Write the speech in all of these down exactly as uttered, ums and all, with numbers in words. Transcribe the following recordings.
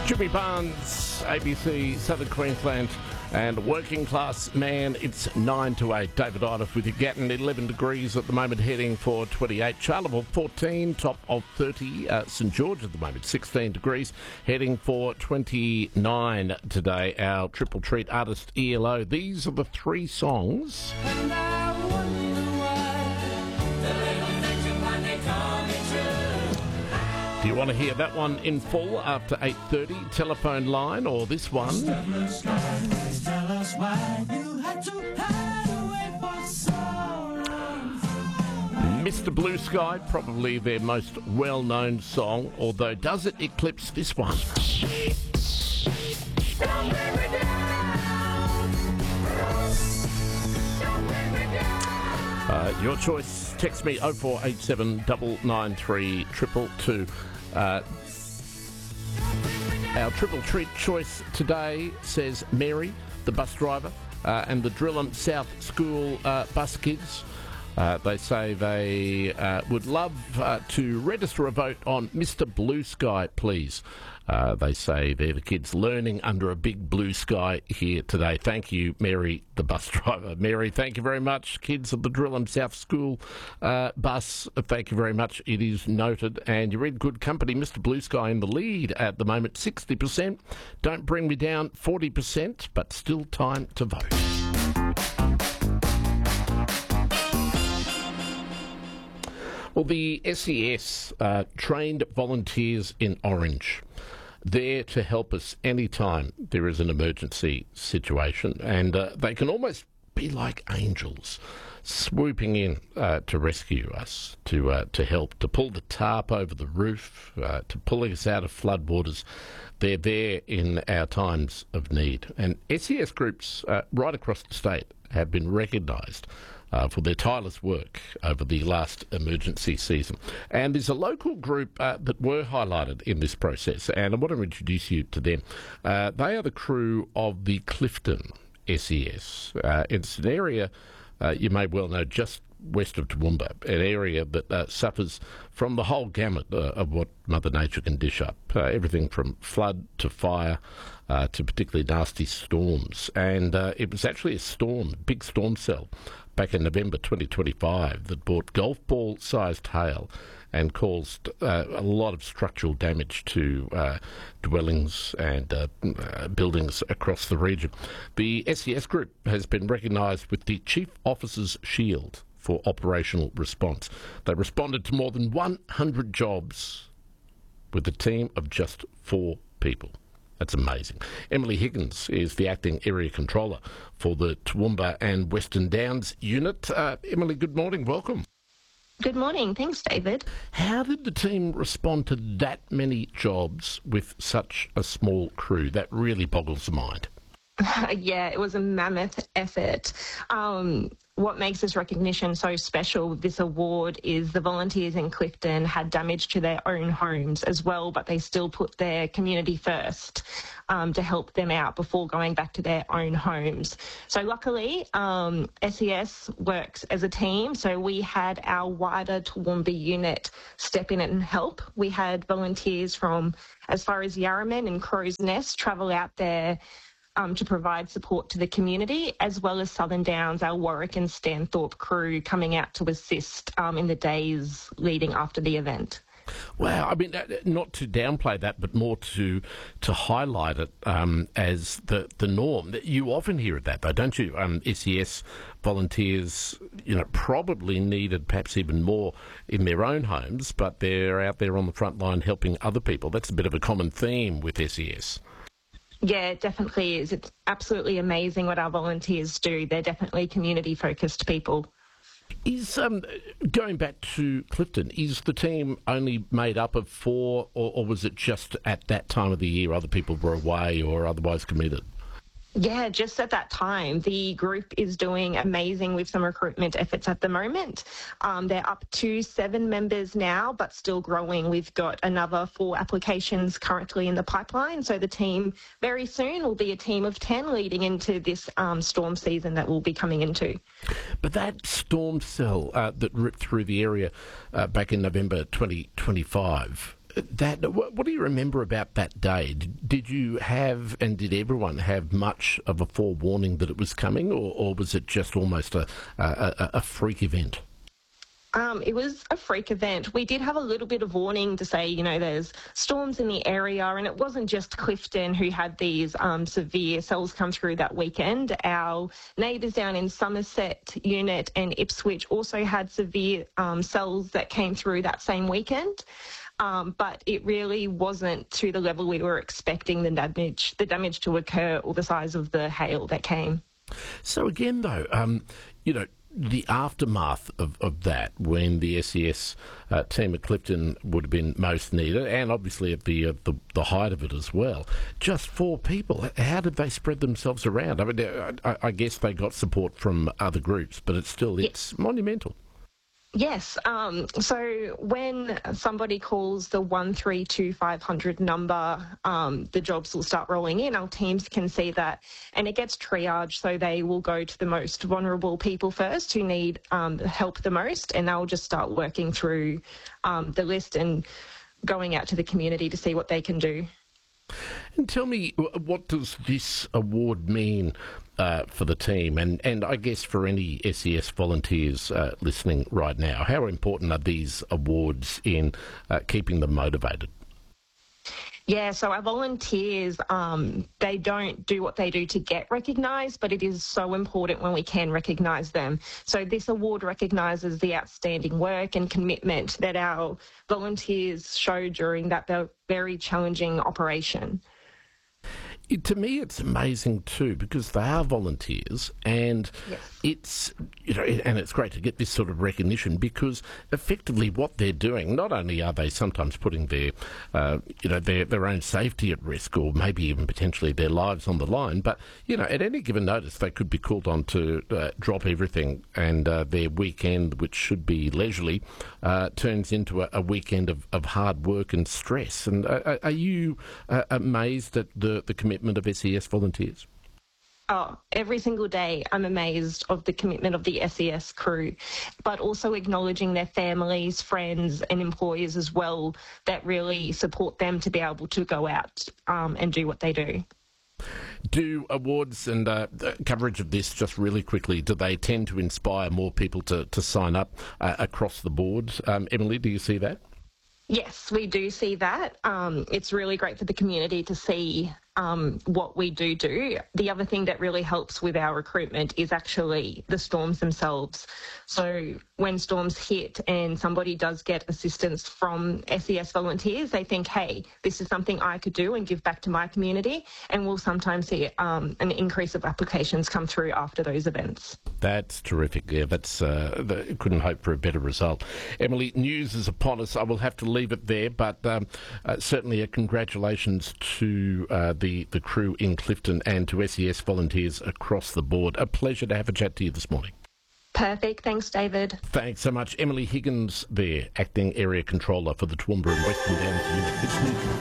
Jimmy Barnes, A B C, Southern Queensland, and Working Class Man. It's nine to eight. David Idle with you. Gatton, eleven degrees at the moment, heading for twenty-eight. Charleville, fourteen, top of thirty. Uh, St George at the moment, sixteen degrees, heading for twenty-nine today. Our triple treat artist E L O. These are the three songs. And I wonder why the little things you find they call me true. Do you want to hear that one in full after eight thirty? Telephone line, or this one? Tell us why you had to hide away for so long. Mister Blue Sky, probably their most well-known song, although does it eclipse this one? Don't bring me down. Don't bring me down. Uh, your choice. Text me oh four eight seven nine nine three two two two. Uh, our triple treat choice today says Mary, the bus driver, uh, and the Drillham South School uh, bus kids. Uh, they say they uh, would love uh, to register a vote on Mister Blue Sky, please. Uh, they say they're the kids learning under a big blue sky here today. Thank you, Mary, the bus driver. Mary, thank you very much. Kids of the Drillham South School uh, bus, thank you very much. It is noted, and you're in good company. Mister Blue Sky in the lead at the moment, sixty percent. Don't Bring Me Down, forty percent, but still time to vote. Well, the S E S uh, trained volunteers in Orange, there to help us anytime there is an emergency situation, and uh, they can almost be like angels swooping in uh, to rescue us, to uh, to help, to pull the tarp over the roof, uh, to pulling us out of floodwaters. They're there in our times of need. And S E S groups uh, right across the state have been recognised Uh, for their tireless work over the last emergency season. And there's a local group uh, that were highlighted in this process, and I want to introduce you to them. Uh, they are the crew of the Clifton S E S. Uh, it's an area uh, you may well know just west of Toowoomba, an area that uh, suffers from the whole gamut uh, of what Mother Nature can dish up. Uh, everything from flood to fire uh, to particularly nasty storms. And uh, it was actually a storm, a big storm cell, back in November twenty twenty-five that brought golf ball-sized hail and caused uh, a lot of structural damage to uh, dwellings and uh, uh, buildings across the region. The S E S group has been recognised with the Chief Officer's Shield for operational response. They responded to more than one hundred jobs with a team of just four people. That's amazing. Emily Higgins is the acting area controller for the Toowoomba and Western Downs unit. Uh, Emily, good morning. Welcome. Good morning. Thanks, David. How did the team respond to that many jobs with such a small crew? That really boggles the mind. Yeah, it was a mammoth effort. Um, what makes this recognition so special with this award is the volunteers in Clifton had damage to their own homes as well, but they still put their community first um, to help them out before going back to their own homes. So luckily, um, S E S works as a team, so we had our wider Toowoomba unit step in and help. We had volunteers from as far as Yarraman and Crow's Nest travel out there Um, to provide support to the community, as well as Southern Downs, our Warwick and Stanthorpe crew coming out to assist um, in the days leading after the event. Wow, I mean, not to downplay that, but more to to highlight it um, as the, the norm. You often hear of that, though, don't you? Um, S E S volunteers, you know, probably needed perhaps even more in their own homes, but they're out there on the front line helping other people. That's a bit of a common theme with S E S. Yeah, it definitely is. It's absolutely amazing what our volunteers do. They're definitely community-focused people. Is um, going back to Clifton, is the team only made up of four, or, or was it just at that time of the year other people were away or otherwise committed? Yeah, just at that time. The group is doing amazing with some recruitment efforts at the moment. Um, they're up to seven members now, but still growing. We've got another four applications currently in the pipeline. So the team very soon will be a team of ten leading into this um, storm season that we'll be coming into. But that storm cell uh, that ripped through the area uh, back in November twenty twenty-five, that what, what do you remember about that day? Did, did you have, and did everyone have much of a forewarning that it was coming, or, or was it just almost a, a, a freak event? Um, it was a freak event. We did have a little bit of warning to say, you know, there's storms in the area, and it wasn't just Clifton who had these um, severe cells come through that weekend. Our neighbours down in Somerset, Unit and Ipswich also had severe um, cells that came through that same weekend. Um, but it really wasn't to the level we were expecting the damage, the damage to occur or the size of the hail that came. So again, though, um, you know, the aftermath of, of that, when the S E S uh, team at Clifton would have been most needed, and obviously at the, uh, the the height of it as well, just four people. How did they spread themselves around? I mean, I, I guess they got support from other groups, but it's still it's yeah. monumental. Yes. Um, so when somebody calls the one three two five hundred number, um, the jobs will start rolling in. Our teams can see that, and it gets triaged. So they will go to the most vulnerable people first who need um, help the most, and they'll just start working through um, the list and going out to the community to see what they can do. And tell me, what does this award mean uh, for the team, and, and I guess for any S E S volunteers uh, listening right now? How important are these awards in uh, keeping them motivated? Yeah, so our volunteers, um, they don't do what they do to get recognised, but it is so important when we can recognise them. So this award recognises the outstanding work and commitment that our volunteers show during that very challenging operation. It, to me, it's amazing too, because they are volunteers, and yes. it's you know, and it's great to get this sort of recognition, because effectively what they're doing, not only are they sometimes putting their uh, you know their their own safety at risk, or maybe even potentially their lives on the line, but you know at any given notice they could be called on to uh, drop everything, and uh, their weekend, which should be leisurely, uh, turns into a, a weekend of, of hard work and stress. And uh, are you uh, amazed at the the commitment of S E S volunteers? Oh, every single day I'm amazed of the commitment of the S E S crew, but also acknowledging their families, friends and employers as well that really support them to be able to go out um, and do what they do. Do awards and uh, coverage of this, just really quickly, do they tend to inspire more people to, to sign up uh, across the board? Um, Emily, do you see that? Yes, we do see that. Um, it's really great for the community to see um, what we do do. The other thing that really helps with our recruitment is actually the storms themselves. So when storms hit and somebody does get assistance from S E S volunteers, they think, hey, this is something I could do and give back to my community, and we'll sometimes see um, an increase of applications come through after those events. That's terrific. Yeah, that's uh, the, couldn't hope for a better result. Emily, news is upon us. I will have to leave it there, but um, uh, certainly a congratulations to uh, the the crew in Clifton and to S E S volunteers across the board. A pleasure to have a chat to you this morning. Perfect. Thanks, David. Thanks so much. Emily Higgins there, Acting Area Controller for the Toowoomba and Western Downs Unit. It's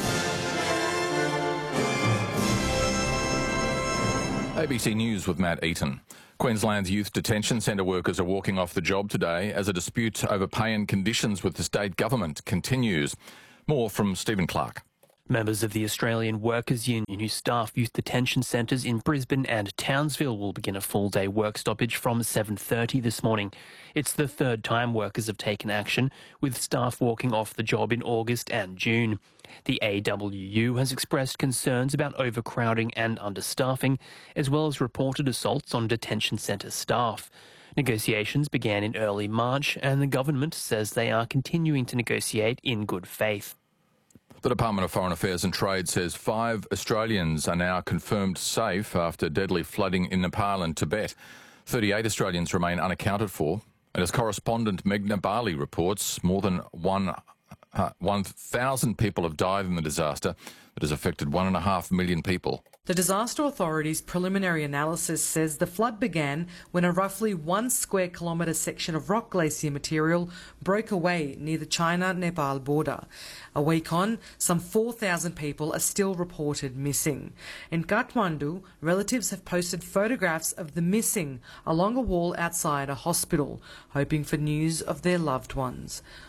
news. A B C News with Matt Eaton. Queensland's youth detention centre workers are walking off the job today as a dispute over pay and conditions with the state government continues. More from Stephen Clark. Members of the Australian Workers Union who staff youth detention centres in Brisbane and Townsville will begin a full-day work stoppage from seven thirty this morning. It's the third time workers have taken action, with staff walking off the job in August and June. The A W U has expressed concerns about overcrowding and understaffing, as well as reported assaults on detention centre staff. Negotiations began in early March, and the government says they are continuing to negotiate in good faith. The Department of Foreign Affairs and Trade says five Australians are now confirmed safe after deadly flooding in Nepal and Tibet. thirty-eight Australians remain unaccounted for. And as correspondent Meghna Bali reports, more than one, uh, one thousand people have died in the disaster that has affected one and a half million people. The Disaster Authority's preliminary analysis says the flood began when a roughly one square kilometre section of rock glacier material broke away near the China-Nepal border. A week on, some four thousand people are still reported missing. In Kathmandu, relatives have posted photographs of the missing along a wall outside a hospital, hoping for news of their loved ones.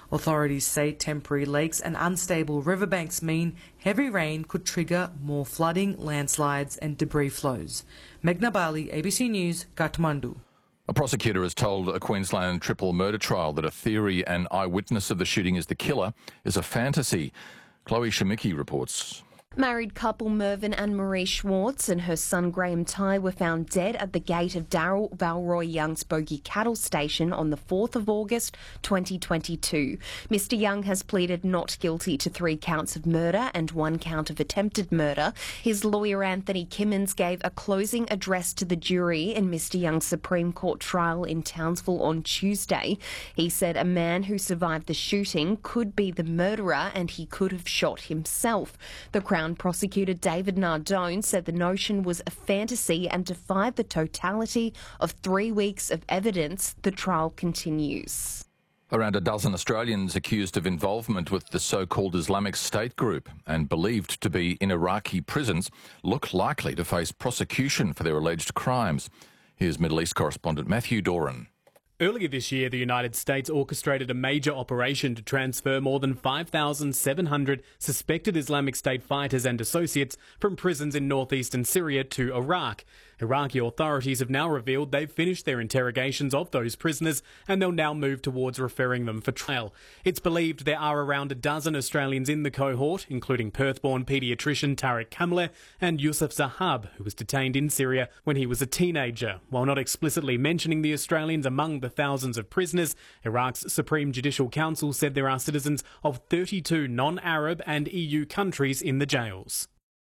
Authorities say temporary lakes and unstable riverbanks mean heavy rain could trigger more flooding, landslides and debris flows. Meghna Bali, A B C News, Kathmandu. A prosecutor has told a Queensland triple murder trial that a theory an eyewitness of the shooting is the killer is a fantasy. Chloe Shemicki reports. Married couple Mervyn and Marie Schwartz and her son Graham Ty were found dead at the gate of Daryl Valroy Young's Bogey Cattle Station on the fourth of August twenty twenty-two. Mister Young has pleaded not guilty to three counts of murder and one count of attempted murder. His lawyer Anthony Kimmins gave a closing address to the jury in Mister Young's Supreme Court trial in Townsville on Tuesday. He said a man who survived the shooting could be the murderer and he could have shot himself. The Crown prosecutor David Nardone said the notion was a fantasy and defied the totality of three weeks of evidence. The trial continues. Around a dozen Australians accused of involvement with the so-called Islamic State group and believed to be in Iraqi prisons look likely to face prosecution for their alleged crimes. Here's Middle East correspondent Matthew Doran. Earlier this year, the United States orchestrated a major operation to transfer more than five thousand seven hundred suspected Islamic State fighters and associates from prisons in northeastern Syria to Iraq. Iraqi authorities have now revealed they've finished their interrogations of those prisoners and they'll now move towards referring them for trial. It's believed there are around a dozen Australians in the cohort, including Perth-born paediatrician Tariq Kamler and Yusuf Zahab, who was detained in Syria when he was a teenager. While not explicitly mentioning the Australians among the thousands of prisoners, Iraq's Supreme Judicial Council said there are citizens of thirty-two non-Arab and E U countries in the jails.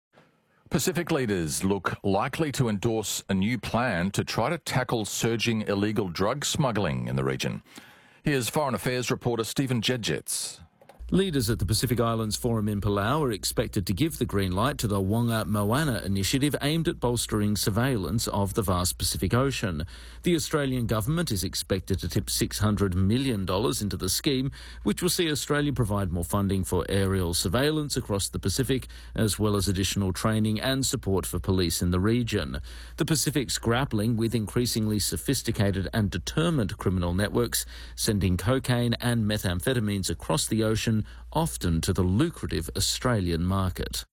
Pacific leaders look likely to endorse a new plan to try to tackle surging illegal drug smuggling in the region. Here's Foreign Affairs reporter Stephen Jedjets. Leaders at the Pacific Islands Forum in Palau are expected to give the green light to the Wonga Moana initiative aimed at bolstering surveillance of the vast Pacific Ocean. The Australian government is expected to tip six hundred million dollars into the scheme, which will see Australia provide more funding for aerial surveillance across the Pacific, as well as additional training and support for police in the region. The Pacific's grappling with increasingly sophisticated and determined criminal networks, sending cocaine and methamphetamines across the ocean, often to the lucrative Australian market.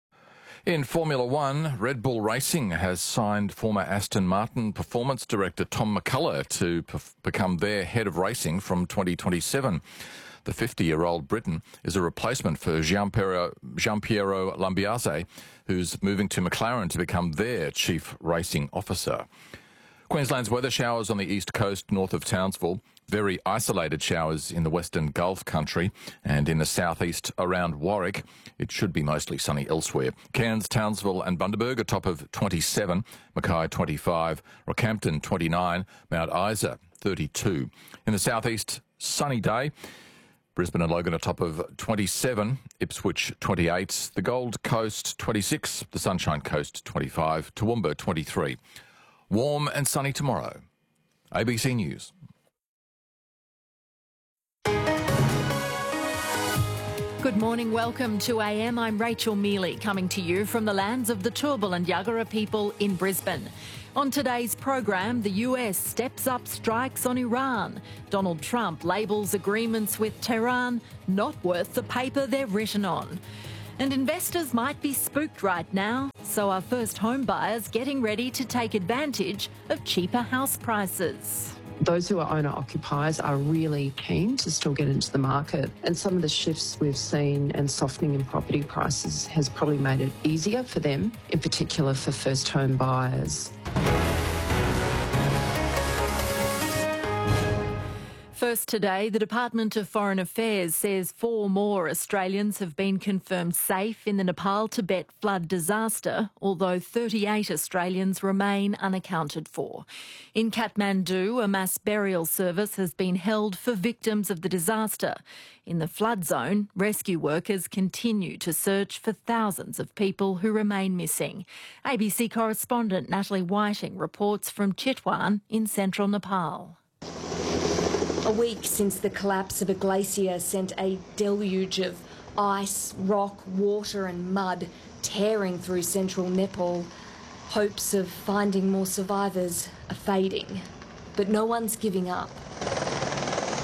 In Formula One, Red Bull Racing has signed former Aston Martin performance director Tom McCullough to p- become their head of racing from twenty twenty-seven. The fifty-year-old Briton is a replacement for Gianpiero, Gianpiero Lambiase, who's moving to McLaren to become their chief racing officer. Queensland's weather: showers on the east coast north of Townsville, very isolated showers in the western Gulf country, and in the southeast around Warwick. It should be mostly sunny elsewhere. Cairns, Townsville and Bundaberg a top of twenty-seven, Mackay twenty-five, Rockhampton twenty-nine, Mount Isa thirty-two. In the southeast, sunny day. Brisbane and Logan a top of twenty-seven, Ipswich twenty-eight, the Gold Coast twenty-six, the Sunshine Coast twenty-five, Toowoomba twenty-three. Warm and sunny tomorrow. A B C News. Good morning, welcome to A M. I'm Rachel Mealy, coming to you from the lands of the Turrbal and Yagara people in Brisbane. On today's program, the U S steps up strikes on Iran. Donald Trump labels agreements with Tehran not worth the paper they're written on. And investors might be spooked right now, so are first home buyers getting ready to take advantage of cheaper house prices. Those who are owner-occupiers are really keen to still get into the market, and some of the shifts we've seen and softening in property prices has probably made it easier for them, in particular for first home buyers. First today, the Department of Foreign Affairs says four more Australians have been confirmed safe in the Nepal-Tibet flood disaster, although thirty-eight Australians remain unaccounted for. In Kathmandu, a mass burial service has been held for victims of the disaster. In the flood zone, rescue workers continue to search for thousands of people who remain missing. A B C correspondent Natalie Whiting reports from Chitwan in central Nepal. A week since the collapse of a glacier sent a deluge of ice, rock, water and mud tearing through central Nepal, hopes of finding more survivors are fading. But no one's giving up.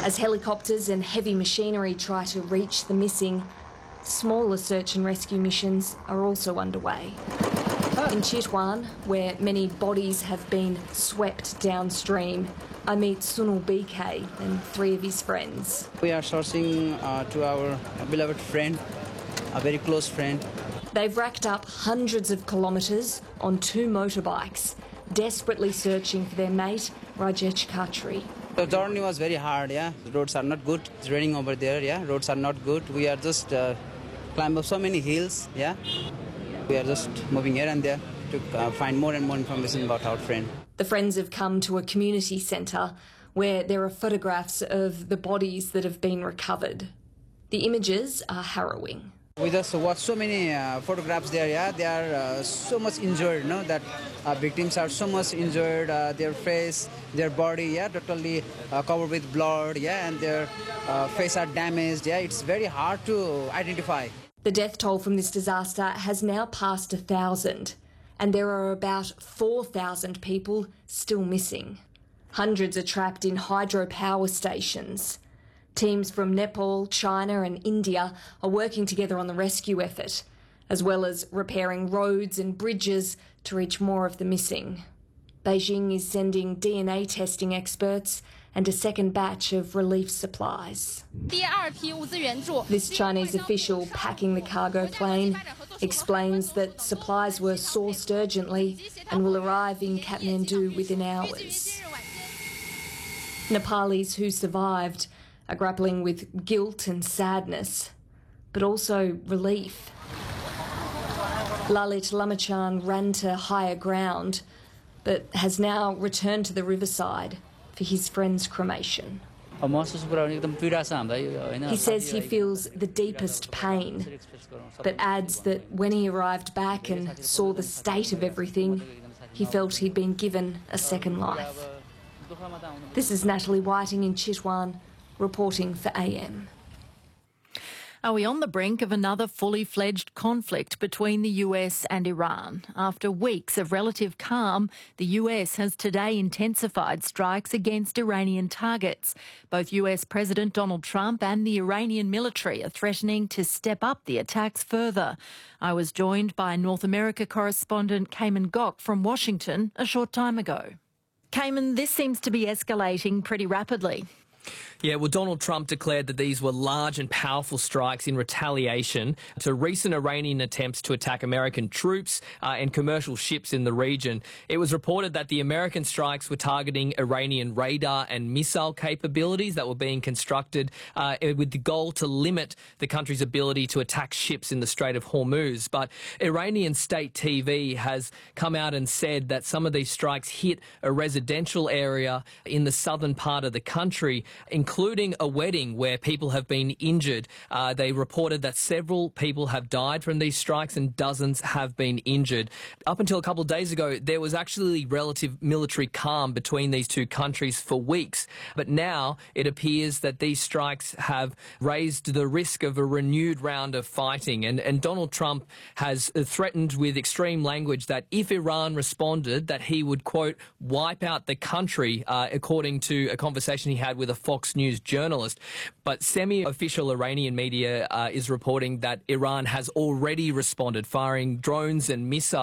As helicopters and heavy machinery try to reach the missing, smaller search and rescue missions are also underway. In Chitwan, where many bodies have been swept downstream, I meet Sunil B K and three of his friends. We are searching uh, to our beloved friend, a very close friend. They've racked up hundreds of kilometres on two motorbikes, desperately searching for their mate, Rajesh Khatri. The journey was very hard, yeah. The roads are not good. It's raining over there, yeah. Roads are not good. We are just uh, climb up so many hills, yeah. We are just moving here and there to uh, find more and more information about our friend. The friends have come to a community centre where there are photographs of the bodies that have been recovered. The images are harrowing. We just watched so many uh, photographs there, yeah. They are uh, so much injured, you know, that uh, victims are so much injured. Uh, their face, their body, yeah, totally uh, covered with blood, yeah, and their uh, face are damaged, yeah. It's very hard to identify. The death toll from this disaster has now passed a thousand, and there are about four thousand people still missing. Hundreds are trapped in hydropower stations. Teams from Nepal, China and India are working together on the rescue effort, as well as repairing roads and bridges to reach more of the missing. Beijing is sending D N A testing experts and a second batch of relief supplies. This Chinese official packing the cargo plane explains that supplies were sourced urgently and will arrive in Kathmandu within hours. Nepalis who survived are grappling with guilt and sadness, but also relief. Lalit Lamachan ran to higher ground, but has now returned to the riverside for his friend's cremation. He says he feels the deepest pain, but adds that when he arrived back and saw the state of everything, he felt he'd been given a second life. This is Natalie Whiting in Chitwan, reporting for A M. Are we on the brink of another fully fledged conflict between the U S and Iran? After weeks of relative calm, the U S has today intensified strikes against Iranian targets. Both U S President Donald Trump and the Iranian military are threatening to step up the attacks further. I was joined by North America correspondent Cayman Gok from Washington a short time ago. Cayman, this seems to be escalating pretty rapidly. Yeah, well, Donald Trump declared that these were large and powerful strikes in retaliation to recent Iranian attempts to attack American troops uh, and commercial ships in the region. It was reported that the American strikes were targeting Iranian radar and missile capabilities that were being constructed uh, with the goal to limit the country's ability to attack ships in the Strait of Hormuz. But Iranian state T V has come out and said that some of these strikes hit a residential area in the southern part of the country, including a wedding where people have been injured. Uh, they reported that several people have died from these strikes and dozens have been injured. Up until a couple of days ago, there was actually relative military calm between these two countries for weeks. But now it appears that these strikes have raised the risk of a renewed round of fighting. And, and Donald Trump has threatened with extreme language that if Iran responded, that he would, quote, wipe out the country, uh, according to a conversation he had with a Fox News journalist. But semi-official Iranian media uh, is reporting that Iran has already responded, firing drones and missiles